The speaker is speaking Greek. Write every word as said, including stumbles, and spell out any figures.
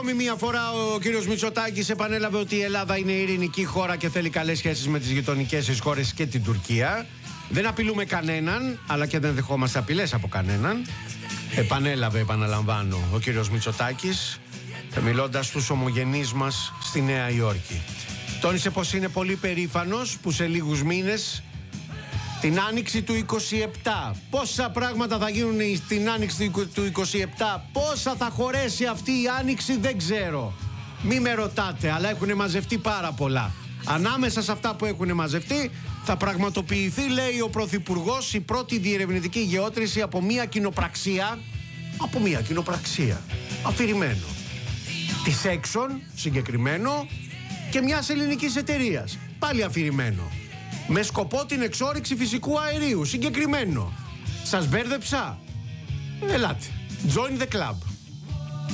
Μία φορά ο κύριος Μητσοτάκης επανέλαβε ότι η Ελλάδα είναι ειρηνική χώρα και θέλει καλές σχέσεις με τις γειτονικές της χώρες και την Τουρκία. Δεν απειλούμε κανέναν, αλλά και δεν δεχόμαστε απειλές από κανέναν. Επανέλαβε, επαναλαμβάνω, ο κύριος Μητσοτάκης, μιλώντας στους ομογενείς μας στη Νέα Υόρκη. Τόνισε πως είναι πολύ περήφανος που σε λίγους μήνες, την άνοιξη του είκοσι επτά, πόσα πράγματα θα γίνουν την άνοιξη του είκοσι επτά, πόσα θα χωρέσει αυτή η άνοιξη δεν ξέρω. Μη με ρωτάτε, αλλά έχουν μαζευτεί πάρα πολλά. Ανάμεσα σε αυτά που έχουν μαζευτεί θα πραγματοποιηθεί, λέει ο Πρωθυπουργός, η πρώτη διερευνητική γεώτρηση από μια κοινοπραξία, από μια κοινοπραξία, αφηρημένο, της Exxon συγκεκριμένο και μιας ελληνικής εταιρείας, πάλι αφηρημένο, με σκοπό την εξόρυξη φυσικού αερίου συγκεκριμένο. Σας μπέρδεψα? Ελάτε, join the club.